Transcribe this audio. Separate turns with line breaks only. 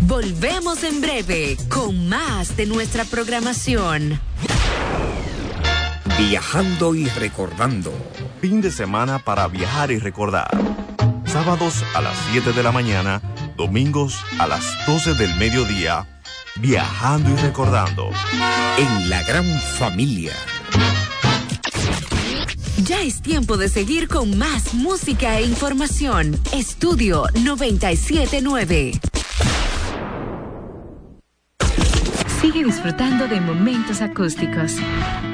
Volvemos en breve con más de nuestra programación.
Viajando y recordando.
Fin de semana para viajar y recordar. Sábados a las 7 de la mañana, domingos a las 12 del mediodía. Viajando y recordando.
En la gran familia.
Ya es tiempo de seguir con más música e información. Estudio 97.9.
Sigue disfrutando de momentos acústicos.